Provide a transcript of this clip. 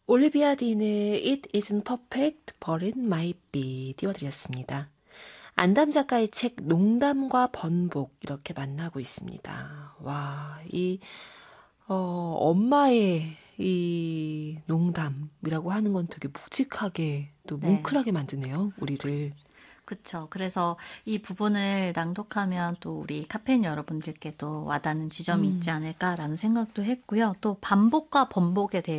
올리비아 딘의 It Isn't Perfect, But It Might Be 띄워드렸습니다. 안담 작가의 책 농담과 번복 이렇게 만나고 있습니다. 와, 엄마의 이 농담이라고 하는 건 되게 묵직하게 또 네. 뭉클하게 만드네요, 우리를. 그렇죠. 그래서 이 부분을 낭독하면 또 우리 카페인 여러분들께도 와닿는 지점이 있지 않을까라는 생각도 했고요. 또 반복과 번복에 대해